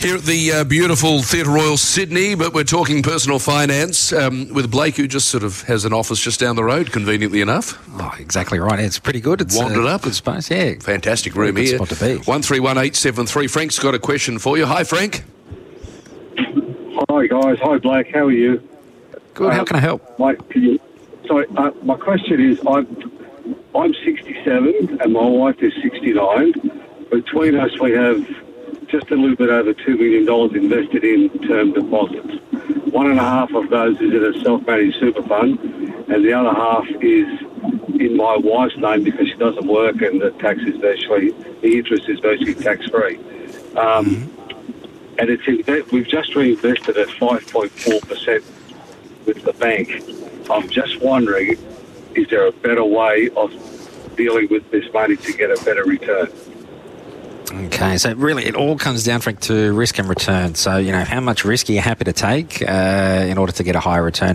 Here at the beautiful Theatre Royal Sydney, but we're talking personal finance with Blake, who just sort of has an office just down the road, conveniently enough. Oh, exactly right. It's pretty good. It's wandered up. Good space, yeah. Fantastic room here. Spot to be. 131873. Frank's got a question for you. Hi, Frank. Hi, guys. Hi, Blake. How are you? Good. How can I help? My question is, I'm 67 and my wife is 69. Between us, we have just a little bit over $2 million invested in term deposits. 1.5 of those is in a self-managed super fund, and the other half is in my wife's name because she doesn't work, and the interest is virtually tax-free. And we've just reinvested at 5.4% with the bank. I'm just wondering, is there a better way of dealing with this money to get a better return? Okay, so really it all comes down, Frank, to risk and return. So, how much risk are you happy to take in order to get a higher return?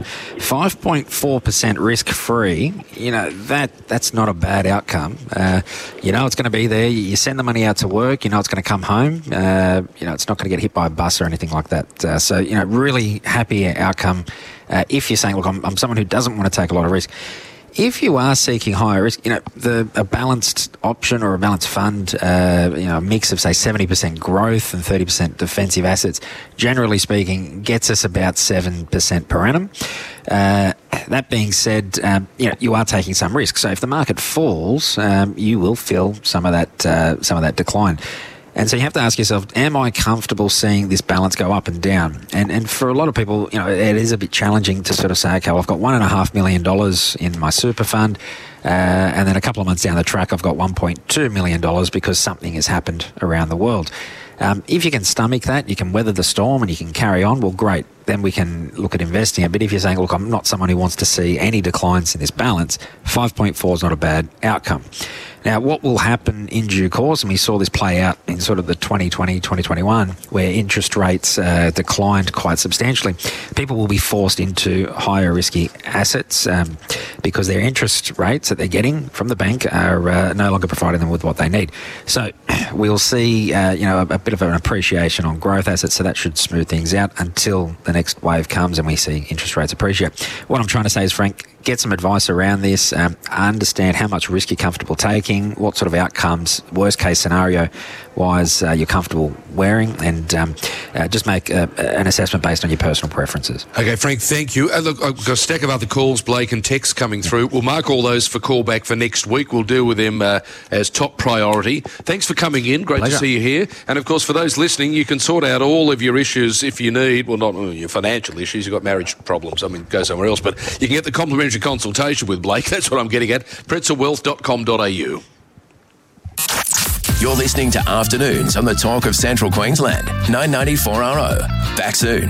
5.4% risk-free, that's not a bad outcome. It's going to be there. You send the money out to work, it's going to come home. It's not going to get hit by a bus or anything like that. So, really happy outcome if you're saying, look, I'm someone who doesn't want to take a lot of risk. If you are seeking higher risk, a balanced option or a balanced fund, a mix of, say, 70% growth and 30% defensive assets, generally speaking, gets us about 7% per annum. That being said, you are taking some risk. So if the market falls, you will feel some of that decline. And so you have to ask yourself, am I comfortable seeing this balance go up and down? And for a lot of people, it is a bit challenging to sort of say, okay, well, I've got $1.5 million in my super fund, and then a couple of months down the track, I've got $1.2 million because something has happened around the world. If you can stomach that, you can weather the storm and you can carry on, well, great. Then we can look at investing it. But if you're saying, look, I'm not someone who wants to see any declines in this balance, 5.4 is not a bad outcome. Now, what will happen in due course, and we saw this play out in sort of the 2020, 2021, where interest rates declined quite substantially, people will be forced into higher risky assets because their interest rates that they're getting from the bank are no longer providing them with what they need. So we'll see, a bit of an appreciation on growth assets, so that should smooth things out until the next wave comes and we see interest rates appreciate. What I'm trying to say is, Frank, get some advice around this, understand how much risk you're comfortable taking, what sort of outcomes, worst case scenario wise, you're comfortable wearing, and just make an assessment based on your personal preferences. Okay, Frank, thank you. Look, I've got a stack of other calls, Blake, and texts coming through. We'll mark all those for callback for next week. We'll deal with them as top priority. Thanks for coming in. Great to see you here. And, of course, for those listening, you can sort out all of your issues if you need. Well, not your financial issues. You've got marriage problems. Go somewhere else. But you can get the complimentary consultation with Blake. That's what I'm getting at. pretzelwealth.com.au. You're listening to Afternoons on the Talk of Central Queensland, 990-4RO. Back soon.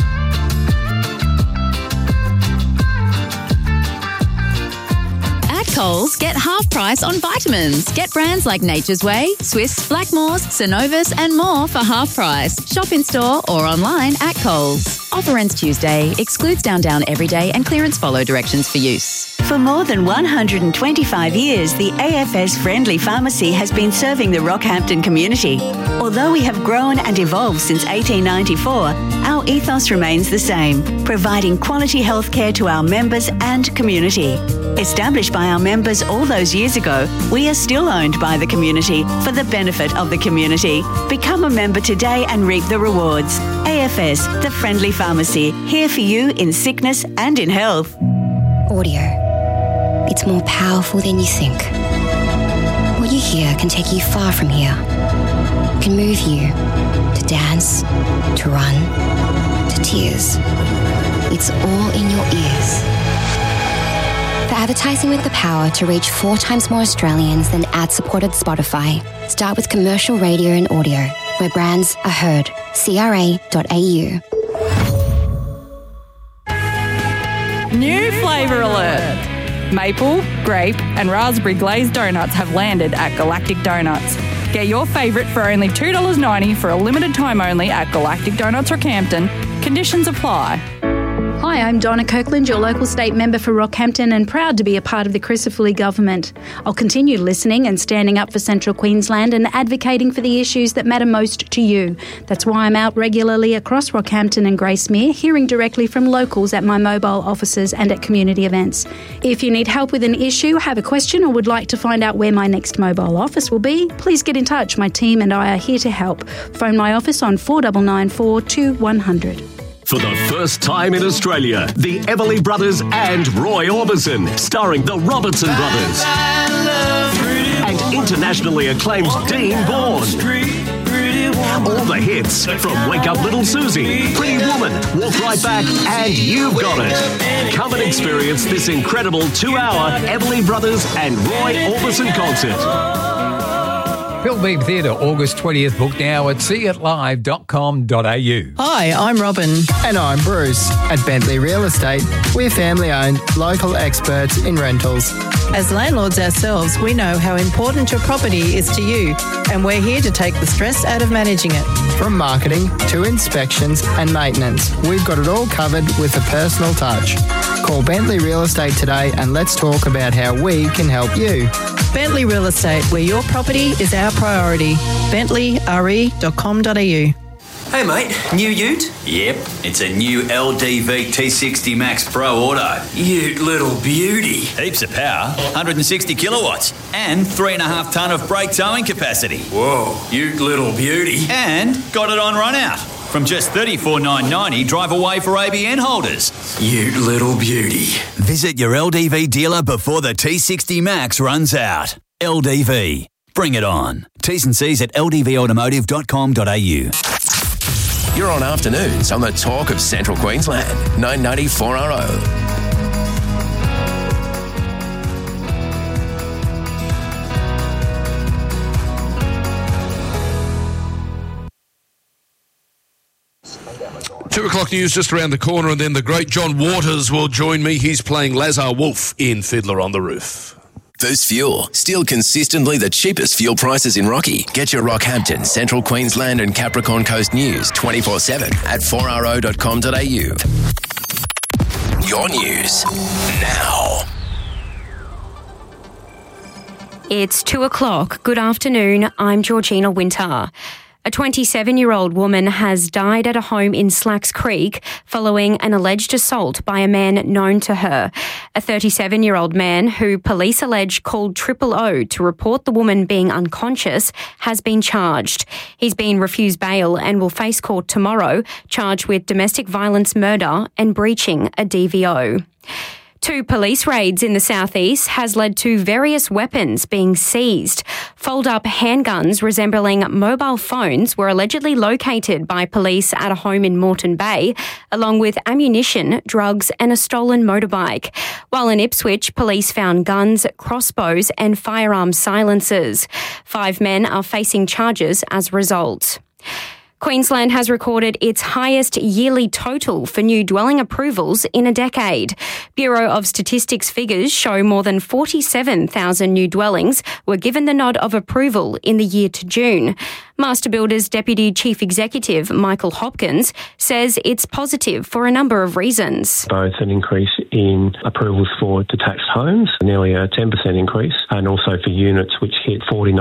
At Coles, get half price on vitamins. Get brands like Nature's Way, Swiss, Blackmores, Synovus and more for half price. Shop in store or online at Coles. Offer ends Tuesday. Excludes Down Everyday and clearance follow directions for use. For more than 125 years, the AFS Friendly Pharmacy has been serving the Rockhampton community. Although we have grown and evolved since 1894, our ethos remains the same, providing quality healthcare to our members and community. Established by our members all those years ago, we are still owned by the community for the benefit of the community. Become a member today and reap the rewards. AFS, the Friendly Pharmacy, here for you in sickness and in health. Audio. It's more powerful than you think. What you hear can take you far from here. It can move you to dance, to run, to tears. It's all in your ears. For advertising with the power to reach 4 times more Australians than ad-supported Spotify, start with commercial radio and audio, where brands are heard. CRA.au. New flavour alert! Maple, grape and raspberry glazed donuts have landed at Galactic Donuts. Get your favourite for only $2.90 for a limited time only at Galactic Donuts Rockhampton. Conditions apply. Hi, I'm Donna Kirkland, your local state member for Rockhampton, and proud to be a part of the Crisafulli government. I'll continue listening and standing up for Central Queensland and advocating for the issues that matter most to you. That's why I'm out regularly across Rockhampton and Gracemere, hearing directly from locals at my mobile offices and at community events. If you need help with an issue, have a question, or would like to find out where my next mobile office will be, please get in touch. My team and I are here to help. Phone my office on 4994 2100. For the first time in Australia, the Everly Brothers and Roy Orbison, starring the Robertson Brothers. And internationally acclaimed Dean Vaughan. All the hits from Wake Up Little Susie, Pretty Woman, Walk Right Back, and You've Got It. Come and experience this incredible 2-hour Everly Brothers and Roy Orbison concert. Hillbeam Theatre, August 20th. Book now at seeitlive.com.au. Hi, I'm Robin. And I'm Bruce. At Bentley Real Estate, we're family-owned, local experts in rentals. As landlords ourselves, we know how important your property is to you, and we're here to take the stress out of managing it. From marketing to inspections and maintenance, we've got it all covered with a personal touch. Call Bentley Real Estate today and let's talk about how we can help you. Bentley Real Estate, where your property is our priority. BentleyRE.com.au. Hey mate, new ute? Yep, it's a new LDV T60 Max Pro Auto. Ute little beauty. Heaps of power, 160 kilowatts, and 3.5 tonne of brake towing capacity. Whoa, ute little beauty. And got it on run out. From just $34,990 drive away for ABN holders. Ute little beauty. Visit your LDV dealer before the T60 Max runs out. LDV. Bring it on. T's and C's at ldvautomotive.com.au. You're on afternoons on the talk of Central Queensland, 990 4RO. Two o'clock news just around the corner, and then the great John Waters will join me. He's playing Lazar Wolf in Fiddler on the Roof. Boost Fuel, still consistently the cheapest fuel prices in Rocky. Get your Rockhampton, Central Queensland and Capricorn Coast news 24/7 at 4ro.com.au. Your news now. It's 2 o'clock. Good afternoon. I'm Georgina Winter. A 27-year-old woman has died at a home in Slacks Creek following an alleged assault by a man known to her. A 37-year-old man who police allege called 000 to report the woman being unconscious has been charged. He's been refused bail and will face court tomorrow, charged with domestic violence murder and breaching a DVO. 2 police raids in the southeast has led to various weapons being seized. Fold-up handguns resembling mobile phones were allegedly located by police at a home in Moreton Bay, along with ammunition, drugs and a stolen motorbike. While in Ipswich, police found guns, crossbows and firearm silencers. 5 men are facing charges as a result. Queensland has recorded its highest yearly total for new dwelling approvals in a decade. Bureau of Statistics figures show more than 47,000 new dwellings were given the nod of approval in the year to June. Master Builders Deputy Chief Executive Michael Hopkins says it's positive for a number of reasons. Both an increase in approvals for detached homes, nearly a 10% increase, and also for units which hit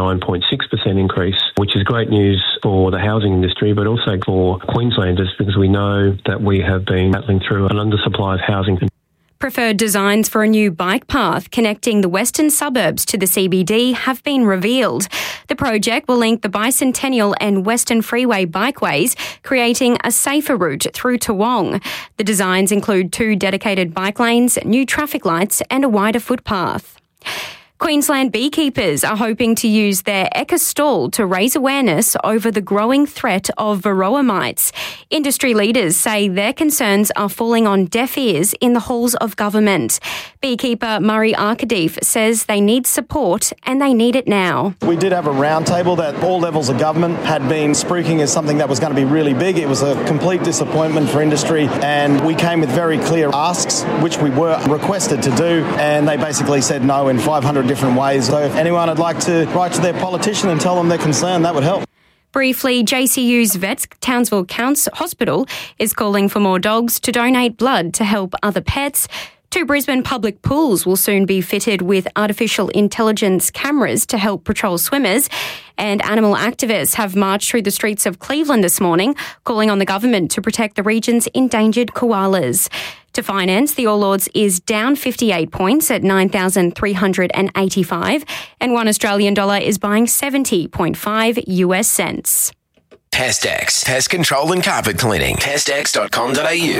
49.6% increase, which is great news for the housing industry, but also for Queenslanders because we know that we have been battling through an undersupply of housing. Preferred designs for a new bike path connecting the western suburbs to the CBD have been revealed. The project will link the Bicentennial and Western Freeway bikeways, creating a safer route through Toowong. The designs include 2 dedicated bike lanes, new traffic lights and a wider footpath. Queensland beekeepers are hoping to use their Eka stall to raise awareness over the growing threat of varroa mites. Industry leaders say their concerns are falling on deaf ears in the halls of government. Beekeeper Murray Arkadeef says they need support and they need it now. We did have a roundtable that all levels of government had been spruiking as something that was going to be really big. It was a complete disappointment for industry and we came with very clear asks, which we were requested to do, and they basically said no in 500 different ways. So if anyone would like to write to their politician and tell them their concern, that would help. Briefly, JCU's Vets Townsville Hospital is calling for more dogs to donate blood to help other pets. 2 Brisbane public pools will soon be fitted with artificial intelligence cameras to help patrol swimmers. And animal activists have marched through the streets of Cleveland this morning, calling on the government to protect the region's endangered koalas. To finance, the All Ords is down 58 points at 9,385, and $1 Australian is buying 70.5 US cents. Pestex, pest control and carpet cleaning. Pestex.com.au.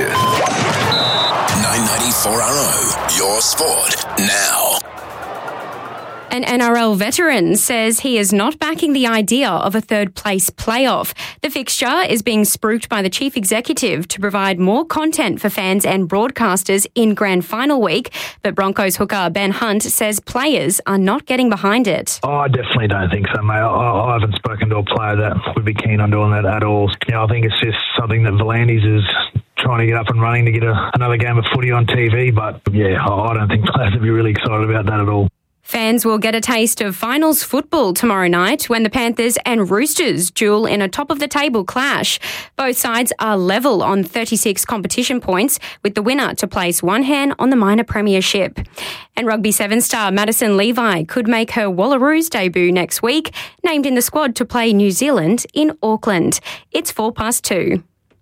994RO, your sport now. An NRL veteran says he is not backing the idea of a third-place playoff. The fixture is being spruiked by the chief executive to provide more content for fans and broadcasters in grand final week, but Broncos hooker Ben Hunt says players are not getting behind it. Oh, I definitely don't think so, mate. I haven't spoken to a player that would be keen on doing that at all. I think it's just something that V'landys is trying to get up and running to get another game of footy on TV, but yeah, I don't think players would be really excited about that at all. Fans will get a taste of finals football tomorrow night when the Panthers and Roosters duel in a top-of-the-table clash. Both sides are level on 36 competition points, with the winner to place one hand on the minor premiership. And Rugby 7 star Madison Levi could make her Wallaroos debut next week, named in the squad to play New Zealand in Auckland. It's 2:04.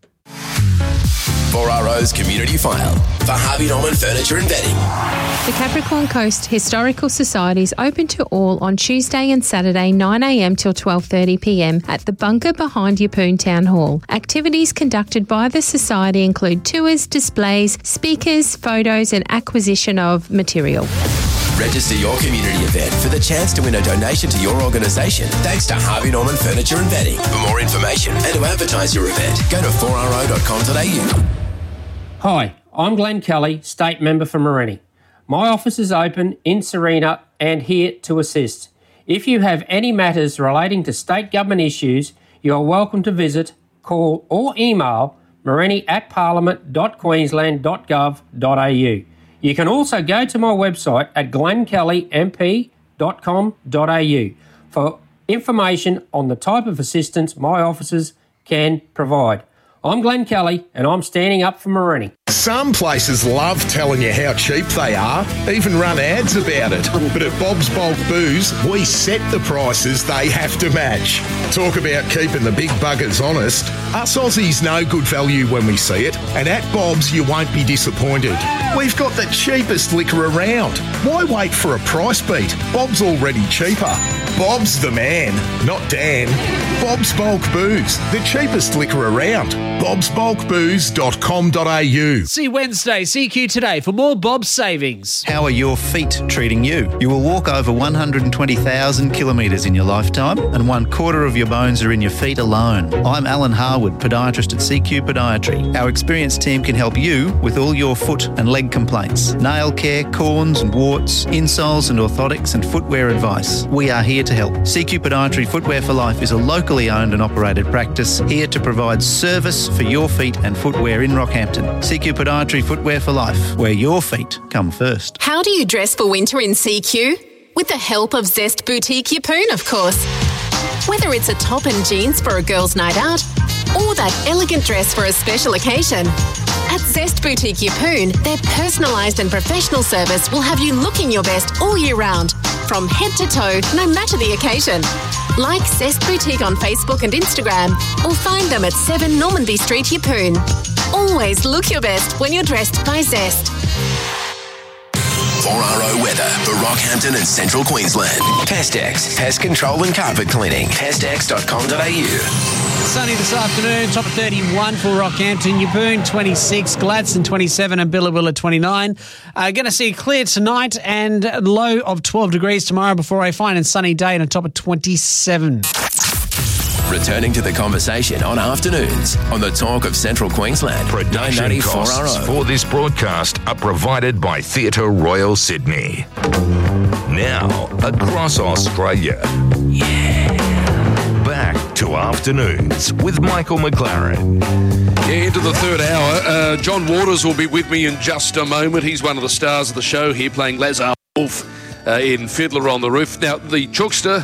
4RO's Community File for Harvey Norman Furniture and Bedding. The Capricorn Coast Historical Society is open to all on Tuesday and Saturday 9am till 12:30pm at the bunker behind Yeppoon Town Hall. Activities conducted by the Society include tours, displays, speakers, photos and acquisition of material. Register your community event for the chance to win a donation to your organisation thanks to Harvey Norman Furniture and Bedding. For more information and to advertise your event, go to 4ro.com.au. Hi, I'm Glenn Kelly, State Member for Morenni. My office is open in Serena and here to assist. If you have any matters relating to state government issues, you are welcome to visit, call or email morenni@parliament.queensland.gov.au. You can also go to my website at glennkellymp.com.au for information on the type of assistance my offices can provide. I'm Glenn Kelly and I'm standing up for Morenni. Some places love telling you how cheap they are, even run ads about it. But at Bob's Bulk Booze, we set the prices they have to match. Talk about keeping the big buggers honest. Us Aussies know good value when we see it, and at Bob's you won't be disappointed. We've got the cheapest liquor around. Why wait for a price beat? Bob's already cheaper. Bob's the man, not Dan. Bob's Bulk Booze, the cheapest liquor around. bobsbulkbooze.com.au. See Wednesday, CQ Today for more Bob's savings. How are your feet treating you? You will walk over 120,000 kilometres in your lifetime, and 1/4 of your bones are in your feet alone. I'm Alan Harwood, podiatrist at CQ Podiatry. Our experienced team can help you with all your foot and leg complaints, nail care, corns and warts, insoles and orthotics and footwear advice. We are here to help. CQ Podiatry Footwear for Life is a locally owned and operated practice here to provide service for your feet and footwear in Rockhampton. CQ Podiatry Footwear for Life, where your feet come first. How do you dress for winter in CQ? With the help of Zest Boutique Yeppoon, of course. Whether it's a top and jeans for a girl's night out or that elegant dress for a special occasion, at Zest Boutique Yeppoon, their personalised and professional service will have you looking your best all year round, from head to toe, no matter the occasion. Like Zest Boutique on Facebook and Instagram, or find them at 7 Normanby Street, Yeppoon. Always look your best when you're dressed by Zest. 4RO weather for Rockhampton and Central Queensland. Pestex, pest control and carpet cleaning. Pestex.com.au. Sunny this afternoon, top of 31 for Rockhampton, Yeppoon 26, Gladstone 27 and Billawilla 29. Going to see a clear tonight and a low of 12 degrees tomorrow before a fine and sunny day and a top of 27. Returning to the conversation on afternoons on the Talk of Central Queensland. Production costs for this broadcast are provided by Theatre Royal Sydney. Now, across Australia. Back to afternoons with Michael McLaren. Yeah, into the third hour. John Waters will be with me in just a moment. He's one of the stars of the show here, playing Lazar Wolf in Fiddler on the Roof. Now, the Chookster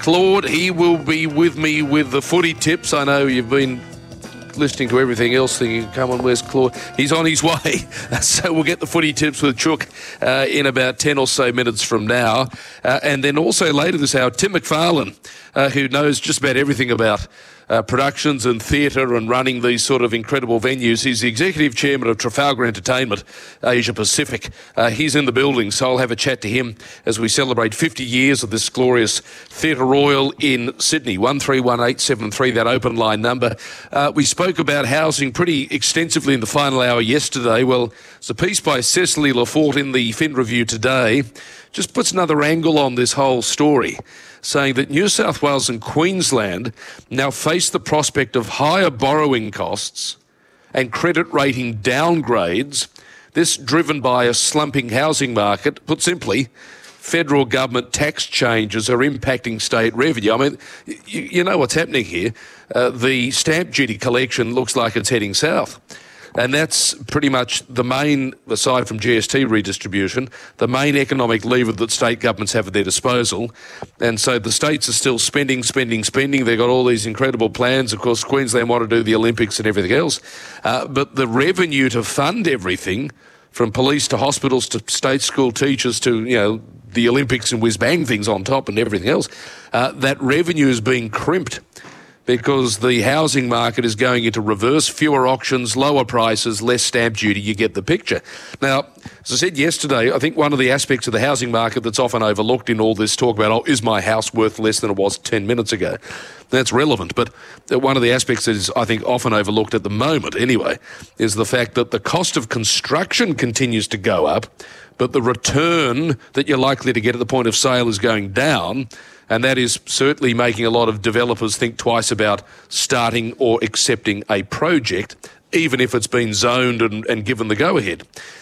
Claude, he will be with me with the footy tips. I know you've been listening to everything else thinking, come on, where's Claude? He's on his way. So we'll get the footy tips with Chook in about 10 or so minutes from now. And then also later this hour, Tim McFarlane, who knows just about everything about productions and theatre and running these sort of incredible venues. He's the executive chairman of Trafalgar Entertainment Asia Pacific. He's in the building, so I'll have a chat to him as we celebrate 50 years of this glorious Theatre Royal in Sydney. 131873, that open line number. We spoke about housing pretty extensively in the final hour yesterday. Well, it's a piece by Cecily Lafort in the Fin Review today. Just puts another angle on this whole story, saying that New South Wales and Queensland now face the prospect of higher borrowing costs and credit rating downgrades, this driven by a slumping housing market. Put simply, federal government tax changes are impacting state revenue. I mean, you know what's happening here. The stamp duty collection looks like it's heading south. And that's pretty much the main, aside from GST redistribution, the main economic lever that state governments have at their disposal. And so the states are still spending. They've got all these incredible plans. Of course, Queensland want to do the Olympics and everything else. But the revenue to fund everything, from police to hospitals to state school teachers to, you know, the Olympics and whiz-bang things on top and everything else, that revenue is being crimped, because the housing market is going into reverse, fewer auctions, lower prices, less stamp duty. You get the picture. Now, as I said yesterday, I think one of the aspects of the housing market that's often overlooked in all this talk about, oh, is my house worth less than it was 10 minutes ago? That's relevant. But one of the aspects that is, I think, often overlooked at the moment anyway, is the fact that the cost of construction continues to go up, but the return that you're likely to get at the point of sale is going down. And that is certainly making a lot of developers think twice about starting or accepting a project, even if it's been zoned and given the go-ahead.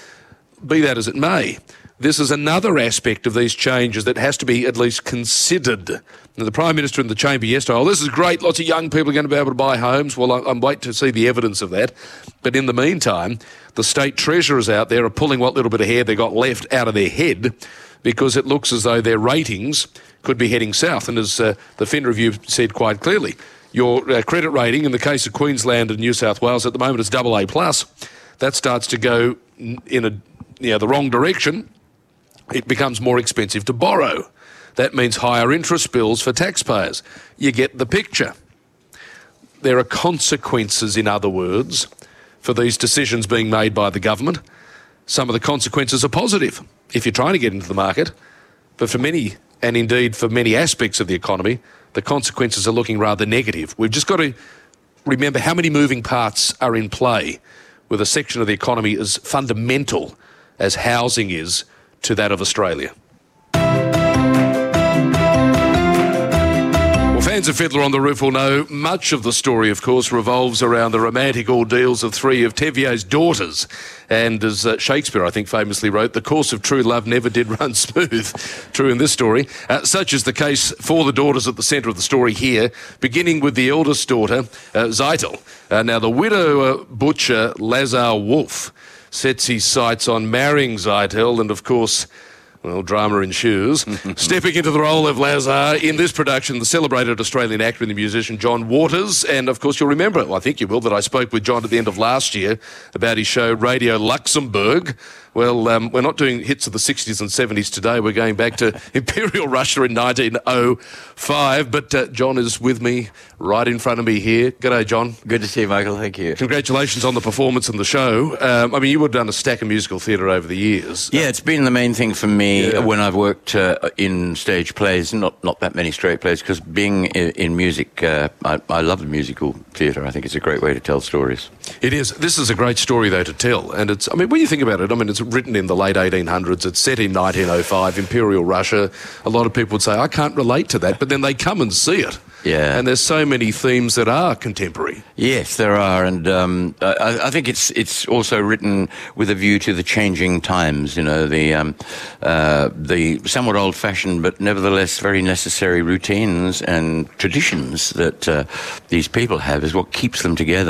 Be that as it may, this is another aspect of these changes that has to be at least considered. Now, the Prime Minister in the chamber yesterday, oh, this is great, lots of young people are going to be able to buy homes. Well, I'm waiting to see the evidence of that. But in the meantime, the state treasurers out there are pulling what little bit of hair they got left out of their head, because it looks as though their ratings could be heading south. And as the Fin Review said quite clearly, your credit rating in the case of Queensland and New South Wales at the moment is AA+. That starts to go in the wrong direction. It becomes more expensive to borrow. That means higher interest bills for taxpayers. You get the picture. There are consequences, in other words, for these decisions being made by the government. Some of the consequences are positive if you're trying to get into the market, but for many, and indeed for many aspects of the economy, the consequences are looking rather negative. We've just got to remember how many moving parts are in play with a section of the economy as fundamental as housing is to that of Australia. Fans of Fiddler on the Roof will know much of the story, of course, revolves around the romantic ordeals of three of Tevye's daughters. And as Shakespeare, I think, famously wrote, the course of true love never did run smooth. True in this story. Such is the case for the daughters at the centre of the story here, beginning with the eldest daughter, Zeitel. Now, the widower butcher, Lazar Wolf, sets his sights on marrying Zeitel, and, of course, well, drama ensues. Stepping into the role of Lazar in this production, the celebrated Australian actor and the musician John Waters. And, of course, you'll remember, well, I think you will, that I spoke with John at the end of last year about his show Radio Luxembourg. Well, we're not doing hits of the 60s and 70s today. We're going back to Imperial Russia in 1905. But John is with me right in front of me here. G'day, John. Good to see you, Michael. Thank you. Congratulations on the performance and the show. I mean, you would have done a stack of musical theatre over the years. Yeah, it's been the main thing for me when I've worked in stage plays, not that many straight plays, because being in music, I love the musical theatre. I think it's a great way to tell stories. It is. This is a great story, though, to tell. And it's, I mean, when you think about it, I mean, it's written in the late 1800s. It's set in 1905, Imperial Russia. A lot of people would say, I can't relate to that, but then they come and see it. Yeah. And there's so many themes that are contemporary. Yes, there are. And I think it's also written with a view to the changing times, you know, the somewhat old-fashioned but nevertheless very necessary routines and traditions that these people have is what keeps them together.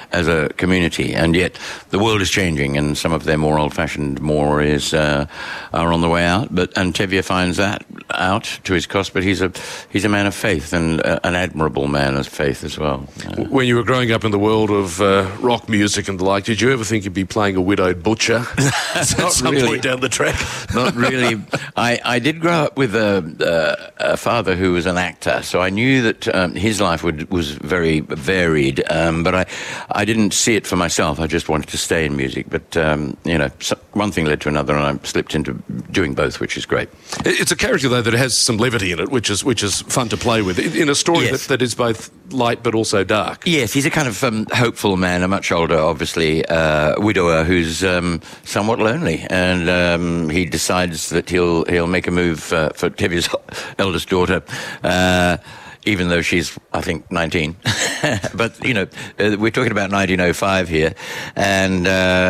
community. And yet the world is changing, and some of their more old-fashioned mores are on the way out. And Tevye finds that out to his cost. But he's a man of faith, and an admirable man of faith as well. When you were growing up in the world of rock music and the like, did you ever think you'd be playing a widowed butcher at some point down the track? Not really. I did grow up with a father who was an actor, so I knew that his life was very varied, but I didn't see it for myself. I just wanted to stay in music. But, one thing led to another, and I slipped into doing both, which is great. It's a character, though, that has some levity in it, which is fun to play with, in a story that is both light but also dark. Yes, he's a kind of hopeful man, a much older, obviously, widower who's somewhat lonely, and he decides that he'll make a move for Tevye's eldest daughter, even though she's, I think, 19. But, we're talking about 1905 here, and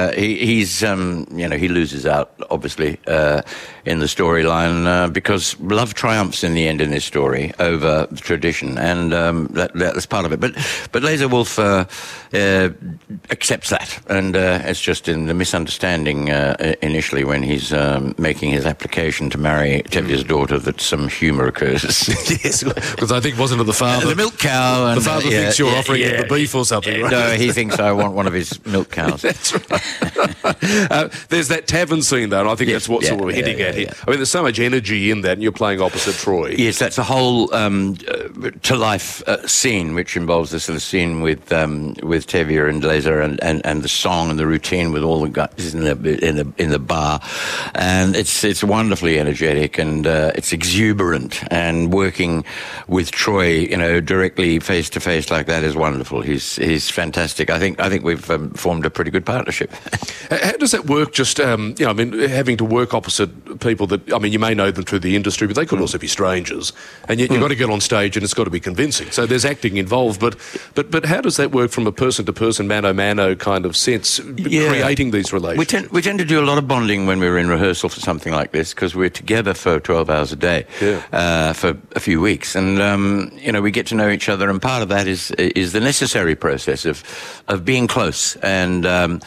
he loses out, obviously, in the storyline, because love triumphs in the end in this story over tradition, and that's part of it. But Laser Wolf accepts that, and it's just in the misunderstanding initially when he's making his application to marry Tevye's daughter that some humour occurs. Yes, because I think wasn't it the father? The milk cow. And, the father thinks you're offering him the beef or something, right? No, he thinks I want one of his milk cows. That's right. There's that tavern scene, though, and I think that's what we're hitting at here. I mean, there's so much energy in that, and you're playing opposite Troy. Yes, that's a whole to-life scene, which involves the sort of scene with Tevye and Laser and the song and the routine with all the guys in the bar. And it's wonderfully energetic, and it's exuberant, and working with Troy, directly face to face like that is wonderful. He's fantastic. I think we've formed a pretty good partnership. How does that work? Just having to work opposite people that you may know them through the industry, but they could also be strangers, and yet you've got to get on stage and it's got to be convincing. So there's acting involved, but how does that work from a person to person, mano kind of sense, creating these relations? We tend to do a lot of bonding when we're in rehearsal for something like this, because we're together for 12 hours a day for a few weeks, and we get to know each other, and part of that is the necessary process of being close, and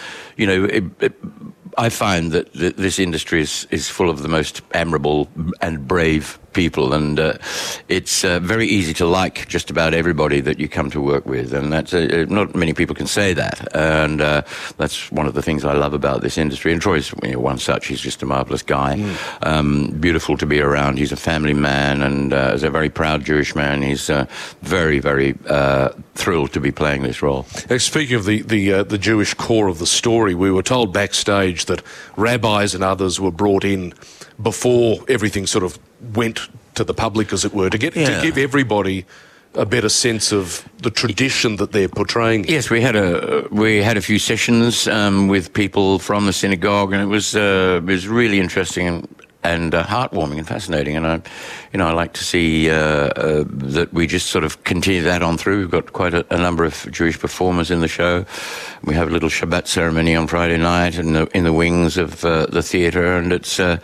I find that this industry is full of the most admirable and brave people, and it's very easy to like just about everybody that you come to work with, and that's not many people can say that, and that's one of the things I love about this industry. And Troy's one such. He's just a marvellous guy, beautiful to be around. He's a family man, and as a very proud Jewish man, he's very, very thrilled to be playing this role. Speaking of the Jewish core of the story, we were told backstage that rabbis and others were brought in before everything sort of went to the public, as it were, to give everybody a better sense of the tradition that they're portraying. Yes, we had a few sessions with people from the synagogue, and it was really interesting and heartwarming and fascinating. And I like to see that we just sort of continue that on through. We've got quite a number of Jewish performers in the show. We have a little Shabbat ceremony on Friday night in the wings of the theatre, and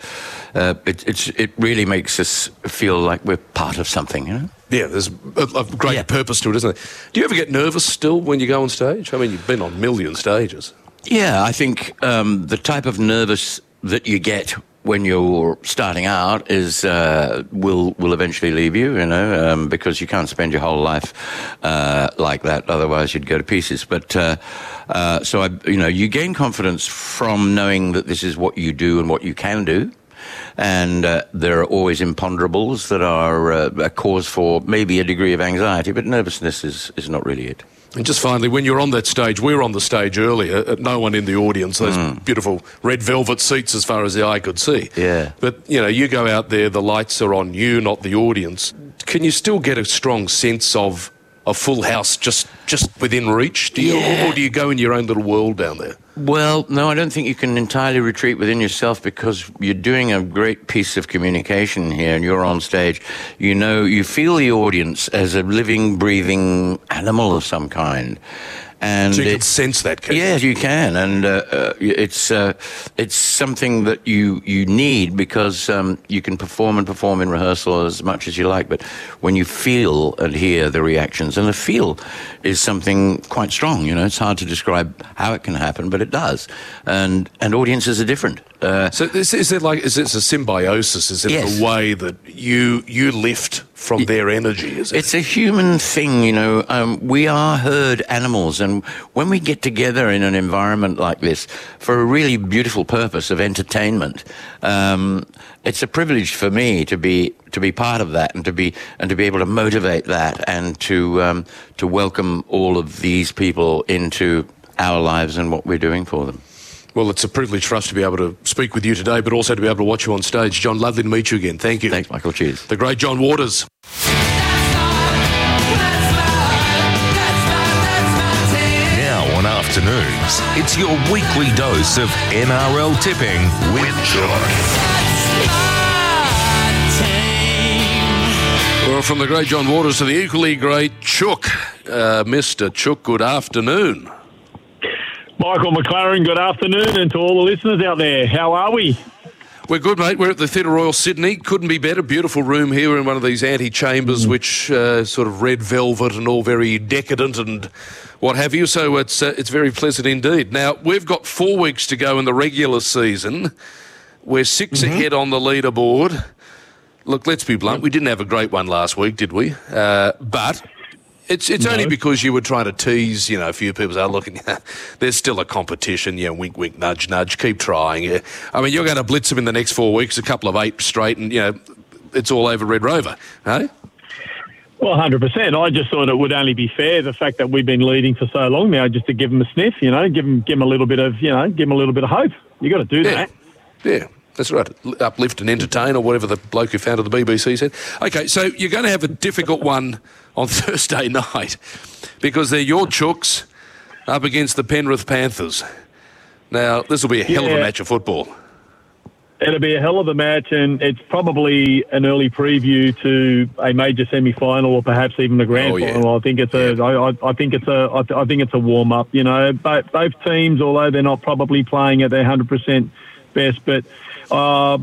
it really makes us feel like we're part of something, Yeah, there's a great purpose to it, isn't there? Do you ever get nervous still when you go on stage? I mean, you've been on a million stages. Yeah, I think the type of nervous that you get when you're starting out is will eventually leave you, because you can't spend your whole life like that. Otherwise, you'd go to pieces. But you gain confidence from knowing that this is what you do and what you can do. And there are always imponderables that are a cause for maybe a degree of anxiety, but nervousness is not really it. And just finally, when you're on that stage, we were on the stage earlier, no one in the audience, those beautiful red velvet seats as far as the eye could see. Yeah. But, you go out there, the lights are on you, not the audience. Can you still get a strong sense of a full house just within reach? Do you, or do you go in your own little world down there? Well, no, I don't think you can entirely retreat within yourself, because you're doing a great piece of communication here, and you're on stage. You feel the audience as a living, breathing animal of some kind. And so you can sense that, can you? Yes, you can, and it's something that you need because you can perform in rehearsal as much as you like, but when you feel and hear the reactions, and the feel is something quite strong. You know, it's hard to describe how it can happen, but it does, and audiences are different. So is it a symbiosis? Is it a way that you lift from their energy? Is it? It's a human thing, you know. We are herd animals, and when we get together in an environment like this for a really beautiful purpose of entertainment, it's a privilege for me to be part of that, and to be able to motivate that, and to welcome all of these people into our lives and what we're doing for them. Well, it's a privilege for us to be able to speak with you today, but also to be able to watch you on stage. John, lovely to meet you again. Thank you. Thanks, Michael. Cheers. The great John Waters. Now on afternoons, it's your weekly dose of NRL tipping with John. Well, from the great John Waters to the equally great Chook. Mr. Chook, good afternoon. Michael McLaren, good afternoon, and to all the listeners out there, how are we? We're good, mate. We're at the Theatre Royal Sydney. Couldn't be better. Beautiful room here in one of these ante-chambers, which sort of red velvet and all very decadent and what have you. So it's very pleasant indeed. Now, we've got 4 weeks to go in the regular season. We're 6 ahead on the leaderboard. Look, let's be blunt. We didn't have a great one last week, did we? But it's only because you were trying to tease, you know, a few people. Looking, there's still a competition. Yeah, wink, wink, nudge, nudge. Keep trying. Yeah. I mean, you're going to blitz them in the next 4 weeks, a couple of 8 straight, and, you know, it's all over Red Rover, eh? Well, 100%. I just thought it would only be fair, the fact that we've been leading for so long now, just to give them a sniff, you know, give them a little bit of, give them a little bit of hope. You got to do that. Yeah. That's right. Uplift and entertain, or whatever the bloke who founded the BBC said. Okay, so you're going to have a difficult one on Thursday night because they're your Chooks up against the Penrith Panthers. Now, this will be a hell of a match of football. It'll be a hell of a match, and it's probably an early preview to a major semi-final, or perhaps even the grand final. I think it's I think it's a warm up. You know, both teams, although they're not probably playing at their 100% best, but I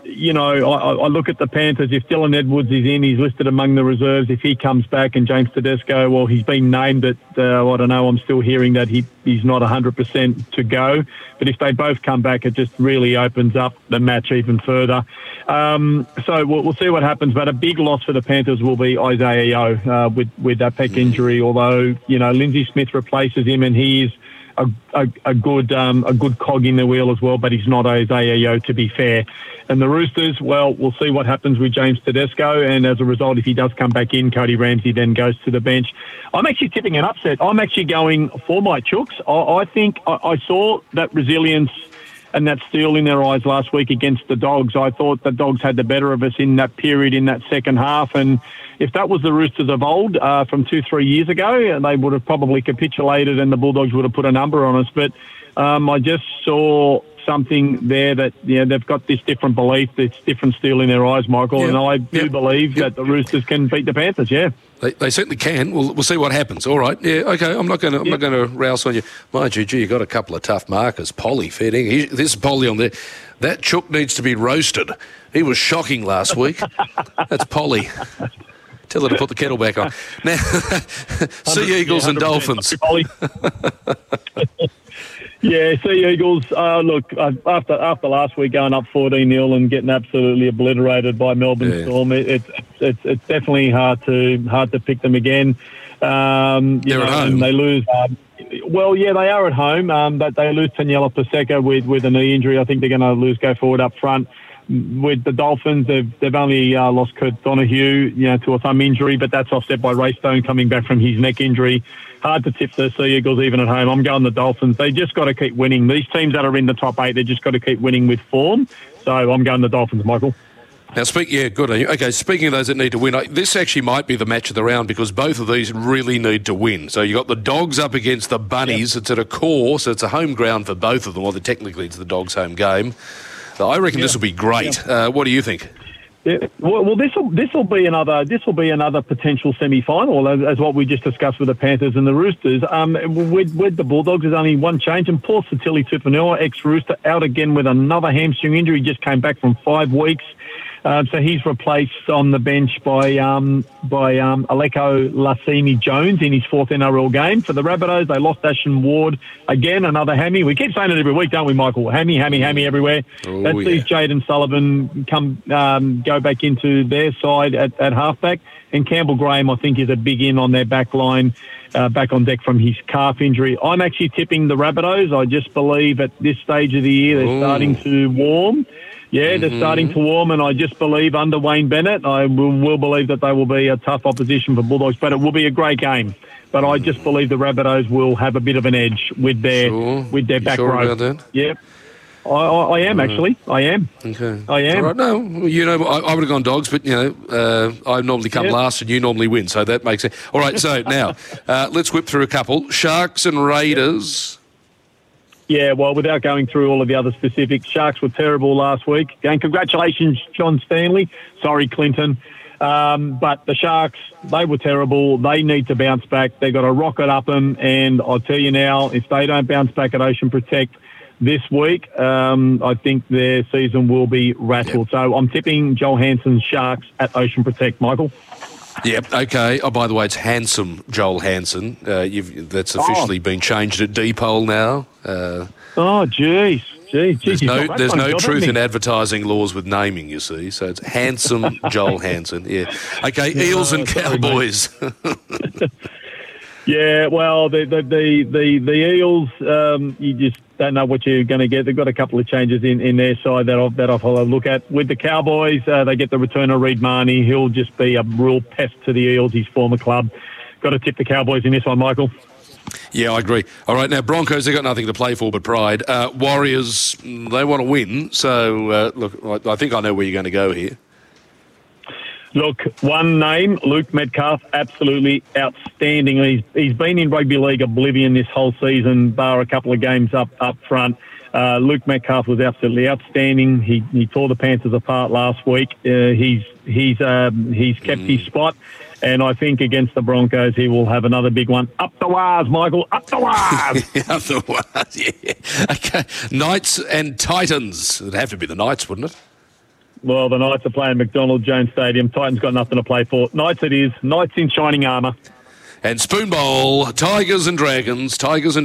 look at the Panthers. If Dylan Edwards is in, he's listed among the reserves. If he comes back, and James Tedesco, well, he's been named, but I don't know. I'm still hearing that he's not 100% to go. But if they both come back, it just really opens up the match even further. So we'll see what happens. But a big loss for the Panthers will be Isaiah Yeo with that pec injury. Although Lindsay Smith replaces him, and he is a good cog in the wheel as well, but he's not Isaiah Yeo, to be fair. And the Roosters, well, we'll see what happens with James Tedesco, and as a result, if he does come back in, Cody Ramsey then goes to the bench. I'm actually tipping an upset. I'm actually going for my Chooks. I think I saw that resilience and that steel in their eyes last week against the Dogs. I thought the Dogs had the better of us in that period, in that second half, and if that was the Roosters of old from 2-3 years ago, they would have probably capitulated and the Bulldogs would have put a number on us. But I just saw something there that they've got this different belief, this different steel in their eyes, Michael, and I do believe that the Roosters can beat the Panthers. They certainly can. We'll see what happens. All right. Yeah. Okay. I'm not going to rouse on you. Mind you, you got a couple of tough markers. Polly fitting. This is Polly on there. That Chook needs to be roasted. He was shocking last week. That's Polly. Tell her to put the kettle back on. Now, Sea Eagles and Dolphins. Sea Eagles. Look, after last week going up 14-0 and getting absolutely obliterated by Melbourne Storm, it's definitely hard to pick them again. They're at home. And they lose. They are at home. But they lose Taniela Paseka with a knee injury. I think they're going to go forward up front. With the Dolphins, they've only lost Kurt Donahue, to a thumb injury, but that's offset by Ray Stone coming back from his neck injury. Hard to tip the Sea Eagles even at home. I'm going the Dolphins. They just got to keep winning. These teams that are in the top 8, they just got to keep winning with form. So I'm going the Dolphins, Michael. Now, good on you. Okay, speaking of those that need to win, this actually might be the match of the round because both of these really need to win. So you got the Dogs up against the Bunnies. Yep. It's at a core, so it's a home ground for both of them. Well, technically it's the Dogs' home game. So I reckon this will be great. What do you think? Yeah. Well, this will be another potential semi-final, as what we just discussed with the Panthers and the Roosters. With the Bulldogs, there's only one change, and Paul Satili Tupanua, ex-Rooster, out again with another hamstring injury. He just came back from 5 weeks. So he's replaced on the bench by Aleko Lasimi-Jones in his 4th NRL game. For the Rabbitohs, they lost Ashton Ward. Again, another hammy. We keep saying it every week, don't we, Michael? Hammy everywhere. That sees Jaden Sullivan go back into their side at halfback. And Campbell Graham, I think, is a big in on their back line, back on deck from his calf injury. I'm actually tipping the Rabbitohs. I just believe at this stage of the year they're starting to warm. Yeah, they're starting to warm, and I just believe under Wayne Bennett, I will believe that they will be a tough opposition for Bulldogs, but it will be a great game. But I just believe the Rabbitohs will have a bit of an edge with their back row. About that? Yep. I am, actually. I am. Okay. I am. All right, no, I would have gone Dogs, but, I normally come last and you normally win, so that makes sense. All right, so now, let's whip through a couple. Sharks and Raiders. Yeah, well, without going through all of the other specifics, Sharks were terrible last week. And congratulations, John Stanley. Sorry, Clinton. But the Sharks, they were terrible. They need to bounce back. They've got to rocket up them. And I'll tell you now, if they don't bounce back at Ocean Protect this week, I think their season will be rattled. Yep. So I'm tipping Joel Hansen's Sharks at Ocean Protect, Michael. Yep, okay. Oh, by the way, it's Handsome Joel Hansen. That's officially been changed at Dpol now. Jeez. There's no truth in advertising laws with naming, you see. So it's Handsome Joel Hansen. Yeah. Okay, Eels and Cowboys. Yeah, well, the Eels, you just don't know what you're going to get. They've got a couple of changes in their side that I'll have a look at. With the Cowboys, they get the return of Reid Marnie. He'll just be a real pest to the Eels, his former club. Got to tip the Cowboys in this one, Michael. Yeah, I agree. All right, now Broncos, they've got nothing to play for but pride. Warriors, they want to win. So, look, I think I know where you're going to go here. Look, one name, Luke Metcalf, absolutely outstanding. He's been in rugby league oblivion this whole season, bar a couple of games up front. Luke Metcalf was absolutely outstanding. He tore the Panthers apart last week. He's kept his spot, and I think against the Broncos he will have another big one. Up the wires, Michael. Up the wires. Up the wires. Yeah. Okay. Knights and Titans. It'd have to be the Knights, wouldn't it? Well, the Knights are playing McDonald Jones Stadium. Titans got nothing to play for. Knights it is. Knights in shining armour. And Spoon Bowl, Tigers and Dragons.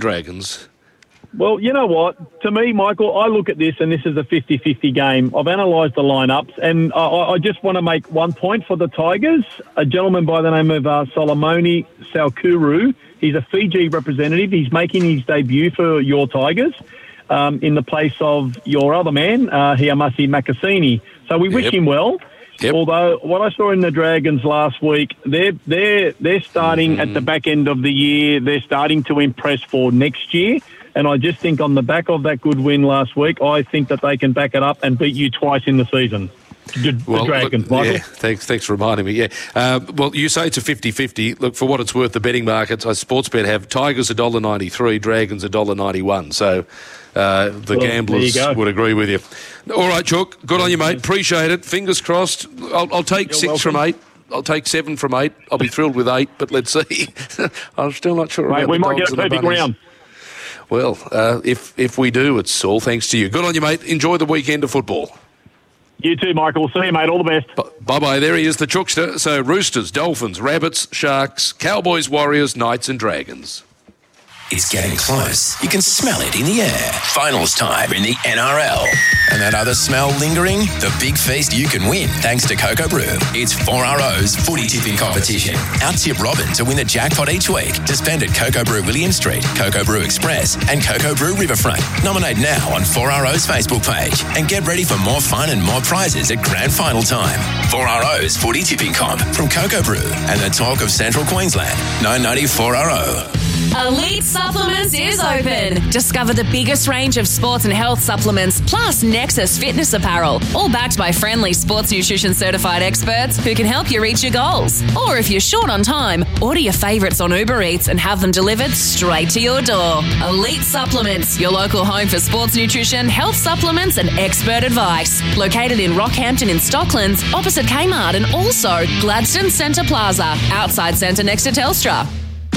Well, you know what? To me, Michael, I look at this and this is a 50-50 game. I've analysed the lineups and I just want to make 1 point for the Tigers. A gentleman by the name of Solomone Salkuru. He's a Fiji representative. He's making his debut for your Tigers in the place of your other man, Hiamasi Makasini. So we wish him well. Yep. Although what I saw in the Dragons last week, they're starting at the back end of the year. They're starting to impress for next year. And I just think on the back of that good win last week, I think that they can back it up and beat you twice in the season. The Dragons, Michael. Yeah, thanks for reminding me. Yeah. Well, you say it's a 50-50. Look, for what it's worth, the betting markets, Sportsbet have Tigers $1.93, Dragons $1.91. So the gamblers would agree with you. All right, Chook, good on you, mate. Appreciate it. Fingers crossed. I'll take 6 from 8. I'll take 7 from 8. I'll be thrilled with 8, but let's see. I'm still not sure about we the might Dogs get a and the perfect Bunnies. round. Well, if we do, it's all thanks to you. Good on you, mate. Enjoy the weekend of football. You too, Michael. See you, mate. All the best. Bye-bye. There he is, the Chookster. So Roosters, Dolphins, Rabbits, Sharks, Cowboys, Warriors, Knights and Dragons. It's getting close. You can smell it in the air. Finals time in the NRL. And that other smell lingering? The big feast you can win thanks to Coco Brew. It's 4RO's footy tipping competition. Out-tip Robin to win the jackpot each week to spend at Coco Brew William Street, Coco Brew Express and Coco Brew Riverfront. Nominate now on 4RO's Facebook page and get ready for more fun and more prizes at grand final time. 4RO's footy tipping comp from Coco Brew and the talk of Central Queensland. 990 4RO. Elite Supplements is open. Discover the biggest range of sports and health supplements, plus Nexus fitness apparel, all backed by friendly sports nutrition certified experts who can help you reach your goals. Or if you're short on time, order your favourites on Uber Eats and have them delivered straight to your door. Elite Supplements, your local home for sports nutrition, health supplements and expert advice. Located in Rockhampton in Stocklands, opposite Kmart, and also Gladstone Centre Plaza, outside Centre next to Telstra.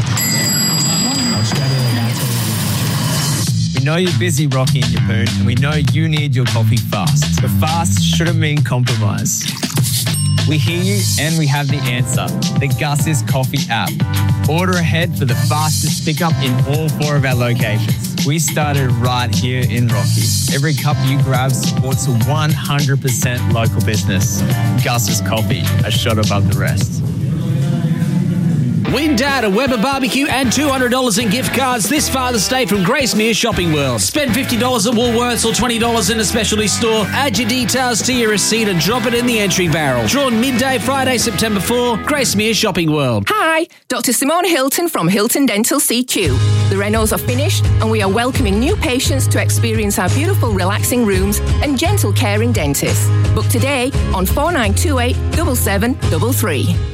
We know you're busy, Rocky and Yapoon, and we know you need your coffee fast. But fast shouldn't mean compromise. We hear you and we have the answer. The Gus's Coffee app. Order ahead for the fastest pickup in all 4 of our locations. We started right here in Rocky. Every cup you grab supports a 100% local business. Gus's Coffee, a shot above the rest. Win Dad a Weber barbecue and $200 in gift cards this Father's Day from Gracemere Shopping World. Spend $50 at Woolworths or $20 in a specialty store. Add your details to your receipt and drop it in the entry barrel. Drawn midday Friday, September 4, Gracemere Shopping World. Hi, Dr. Simone Hilton from Hilton Dental CQ. The renos are finished and we are welcoming new patients to experience our beautiful relaxing rooms and gentle caring dentists. Book today on 4928 7733.